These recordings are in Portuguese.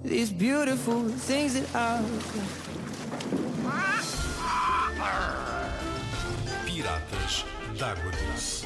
these beautiful things that I've Piratas d'Água Doce.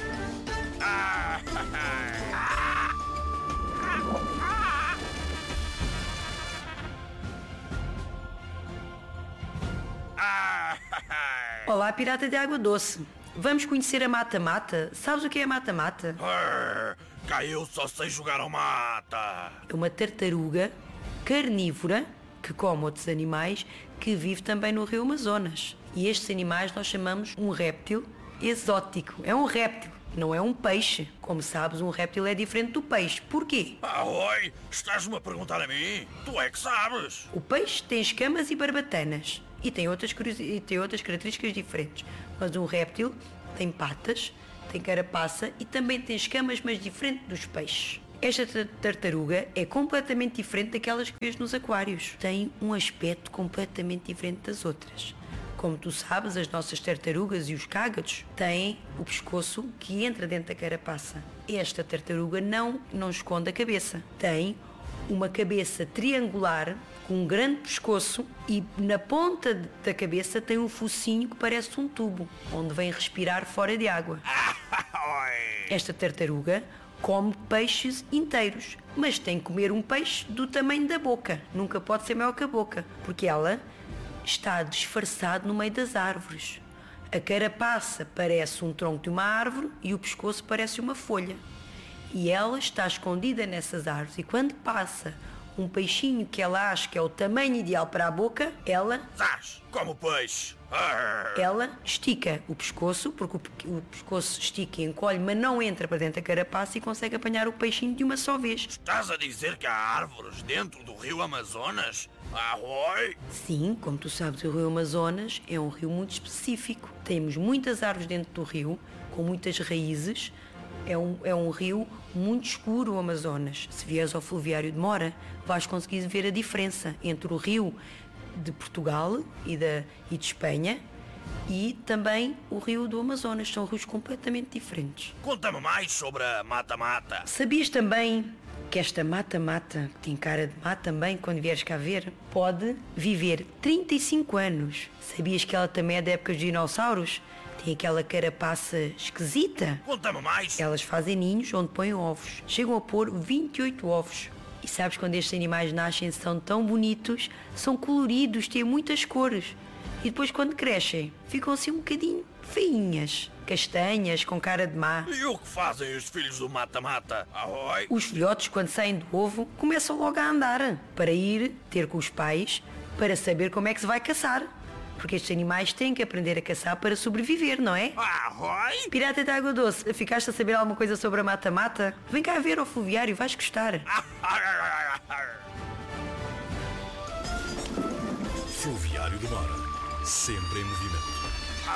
Olá, pirata de água doce. Vamos conhecer a mata-mata? Sabes o que é a mata-mata? Cá eu só sei jogar ao mata. É uma tartaruga carnívora que come outros animais, que vive também no rio Amazonas. E estes animais nós chamamos um réptil exótico. É um réptil, não é um peixe. Como sabes, um réptil é diferente do peixe. Porquê? Oi, estás-me a perguntar a mim? Tu é que sabes. O peixe tem escamas e barbatanas e tem outras características diferentes. Mas um réptil tem patas, tem carapaça e também tem escamas, mas diferente dos peixes. Esta tartaruga é completamente diferente daquelas que vês nos aquários. Tem um aspecto completamente diferente das outras. Como tu sabes, as nossas tartarugas e os cágados têm o pescoço que entra dentro da carapaça. Esta tartaruga não esconde a cabeça. Tem uma cabeça triangular com um grande pescoço e na ponta da cabeça tem um focinho que parece um tubo, onde vem respirar fora de água. Esta tartaruga come peixes inteiros, mas tem que comer um peixe do tamanho da boca. Nunca pode ser maior que a boca, porque ela está disfarçada no meio das árvores. A carapaça parece um tronco de uma árvore e o pescoço parece uma folha. E ela está escondida nessas árvores. E quando passa um peixinho que ela acha que é o tamanho ideal para a boca, ela... Zás, como peixe. Ela estica o pescoço, porque o pescoço estica e encolhe, mas não entra para dentro da carapaça e consegue apanhar o peixinho de uma só vez. Estás a dizer que há árvores dentro do rio Amazonas? Oi! Sim, como tu sabes, o rio Amazonas é um rio muito específico. Temos muitas árvores dentro do rio, com muitas raízes. É um rio muito escuro, o Amazonas. Se vieres ao Fluviário de Mora, vais conseguir ver a diferença entre o rio de Portugal e de Espanha e também o rio do Amazonas. São rios completamente diferentes. Conta-me mais sobre a mata-mata. Sabias também que esta mata-mata, que tem cara de mata também, quando vieres cá ver, pode viver 35 anos. Sabias que ela também é da época dos dinossauros? Tem aquela carapaça esquisita. Conta-me mais. Elas fazem ninhos onde põem ovos. Chegam a pôr 28 ovos. E sabes, quando estes animais nascem são tão bonitos, são coloridos, têm muitas cores. E depois quando crescem, ficam assim um bocadinho feinhas, castanhas, com cara de má. E o que fazem os filhos do mata-mata? Oi! Os filhotes, quando saem do ovo, começam logo a andar para ir ter com os pais, para saber como é que se vai caçar. Porque estes animais têm que aprender a caçar para sobreviver, não é? Oi! Pirata de água doce, ficaste a saber alguma coisa sobre a mata-mata? Vem cá ver ao Fluviário, vais gostar. Fluviário de Mora. Sempre em movimento.